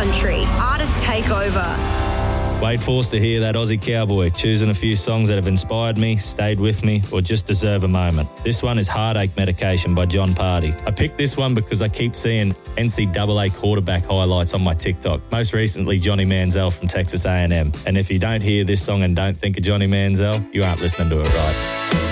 country. Artist Takeover. Wade Forster here, that Aussie cowboy, choosing a few songs that have inspired me, stayed with me, or just deserve a moment. This one is Heartache Medication by John Party. I picked this one because I keep seeing NCAA quarterback highlights on my TikTok. Most recently, Johnny Manziel from Texas A&M. And if you don't hear this song and don't think of Johnny Manziel, you aren't listening to it right.